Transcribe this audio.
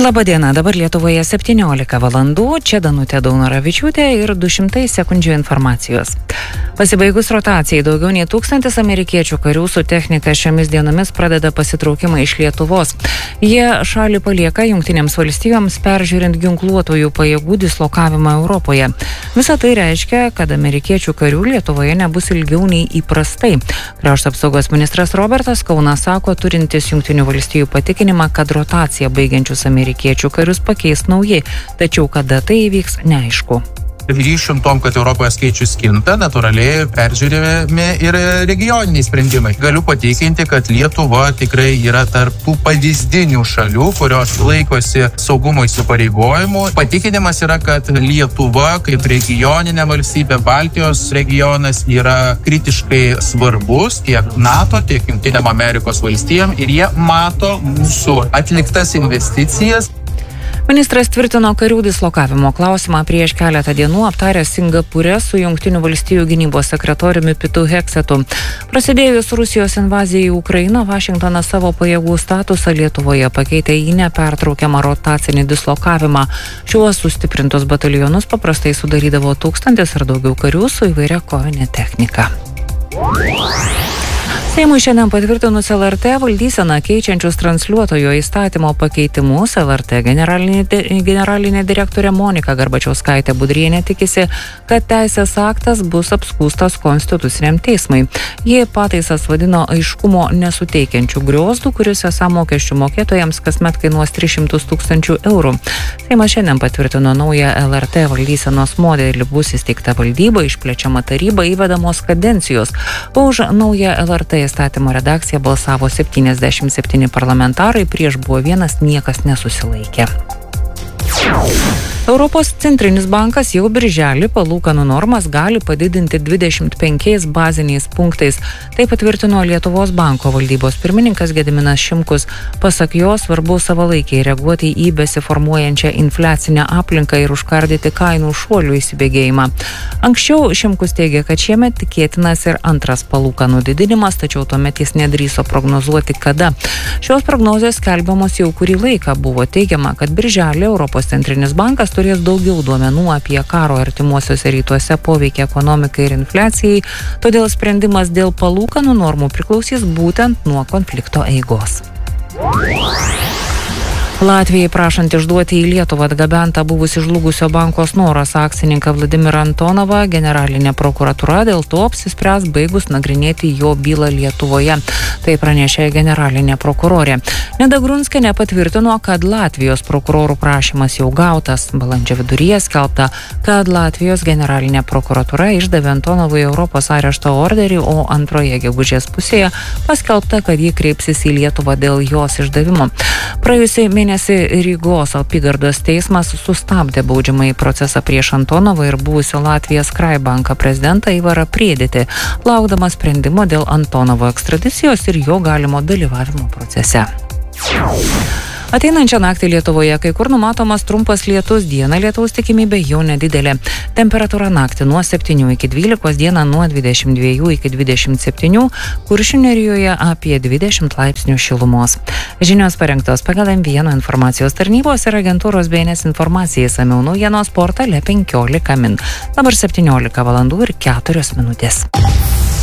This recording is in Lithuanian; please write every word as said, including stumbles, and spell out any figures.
Labadiena, dabar Lietuvoje septyniolika valandų, čia Danutė Daunoravičiūtė ir du šimtai sekundžių informacijos. Pasibaigus rotacijai, daugiau nei tūkstantis amerikiečių karių su technika šiomis dienomis pradeda pasitraukimą iš Lietuvos. Jie šalį palieka Jungtinėms valstijoms, peržiūrint ginkluotojų pajėgų dislokavimą Europoje. Visa tai reiškia, kad amerikiečių karių Lietuvoje nebus ilgiau nei įprastai. Krašto apsaugos ministras Robertas Kaunas sako, turintis Jungtinių valstijų patikinimą, kad rotaciją baigiančius amerikiečių karius pakeis nauji, tačiau kada tai įvyks, neaišku. Ryšium tom, kad Europoje skaičius kinta, natūraliai peržiūrėmi ir regioniniai sprendimai. Galiu patikinti, kad Lietuva tikrai yra tarp tų pavyzdinių šalių, kurios laikosi saugumo įsipareigojimų. Patikinimas yra, kad Lietuva kaip regioninė valstybė, Baltijos regionas yra kritiškai svarbus tiek NATO, tiek Jungtinėm Amerikos valstijom ir jie mato mūsų atliktas investicijas. Ministras tvirtino karių dislokavimo klausimą prieš keletą dienų aptaręs Singapūre su Jungtinių valstijų gynybos sekretoriumi Pitu Heksetu. Prasidėjus Rusijos invazijai į Ukrainą, Vašingtonas savo pajėgų statusą Lietuvoje pakeitė į nepertraukiamą rotacinį dislokavimą. Šiuos sustiprintus batalionus paprastai sudarydavo tūkstantis ar daugiau karių su įvairia kovinė technika. Seimui šiandien patvirtinus L R T valdyseną keičiančius transliuotojo įstatymo pakeitimus, L R T generalinė, generalinė direktorė Monika Garbačiauskaitė Budrienė tikisi, kad teisės aktas bus apskųstas Konstituciniam teismui. Jie pataisas vadino aiškumo nesuteikiančių griozdų, kuris esą mokesčių mokėtojams kasmet kainuos tris šimtus tūkstančių eurų. Seimas šiandien patvirtino naują L R T valdysenos modelį, bus įsteigta valdyba, išplečiama taryba, įvedamos kadencijos. Už naują L R T įstatymo redakciją balsavo septyniasdešimt septyni parlamentarai, prieš buvo vienas, niekas nesusilaikė. Europos centrinis bankas jau birželį palūkanų normas gali padidinti dvidešimt penkiais baziniais punktais. Tai patvirtino Lietuvos banko valdybos pirmininkas Gediminas Šimkus. Pasak jo, svarbu savalaikiai reaguoti į besiformuojančią infliacinę aplinką ir užkardyti kainų šuolių įsibėgėjimą. Anksčiau Šimkus teigė, kad šiemet tikėtinas ir antras palūkanų didinimas, tačiau tuomet jis nedrįso prognozuoti kada. Šios prognozijos skelbiamos jau kurį laiką. Buvo teigiama, kad birželį Europos centrinis bankas turės daugiau duomenų apie karo artimuosiuose rytuose poveikį ekonomikai ir infliacijai, todėl sprendimas dėl palūkanų normų priklausys būtent nuo konflikto eigos. Latvijai prašant išduoti į Lietuvą atgabentą buvusi žlugusio banko Snoras akcininką Vladimirą Antonovą, generalinė prokuratūra dėl to apsispręs baigus nagrinėti jo bylą Lietuvoje. Tai pranešė generalinė prokurorė. Neda Grunskienė patvirtino, kad Latvijos prokurorų prašymas jau gautas. Balandžio viduryje skelbta, kad Latvijos generalinė prokuratūra išdavė Antonovui Europos arešto orderį, o antroje gegužės pusėje paskelbta, kad ji kreipsis į Lietuvą dėl jos išdavimo. Praėjusį mėnesį Rygos apygardos teismas sustabdė baudžiamąjį procesą prieš Antonovą ir buvusio Latvijos Skybank prezidentą Ivarą Priedėtį, laukdamas sprendimo dėl Antonovo ekstradicijos ir jo galimo dalyvavimo procese. Ateinančią naktį Lietuvoje kai kur numatomas trumpas lietus, dieną lietaus tikimybė jau nedidelė. Temperatūra naktį nuo septynių iki dvylikos, dieną nuo dvidešimt dviejų iki dvidešimt septynių, Kuršių Nerijoje apie dvidešimt laipsnių šilumos. Žinios parengtos pagal M vienas informacijos tarnybos ir agentūros B N S informacijai, išsamiau naujienos portale penkiolika min. Dabar septyniolika valandų ir keturios minutės.